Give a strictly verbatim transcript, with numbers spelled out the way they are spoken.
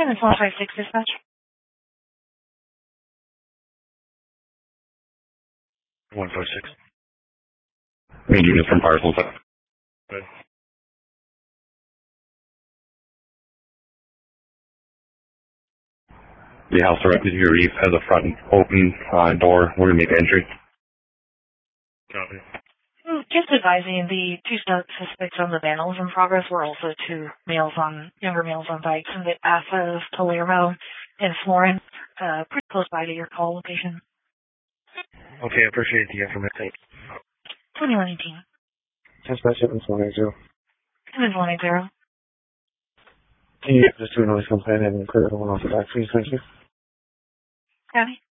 And it's one five six dispatch. one five six. Main unit from Parcels. Good. The house directly to your east has a front open uh, door. We're going to make entry. Copy. Just advising, the two suspects on the vandalism progress were also two males on, younger males on bikes in the path of Palermo and Florence, uh, pretty close by to your call location. Okay, I appreciate the information. twenty-one eighteen. Dispatch seven one eight zero. Seven one eight zero. Can you just do a noise complaint and clear the one off the back, please? Thank you. Copy.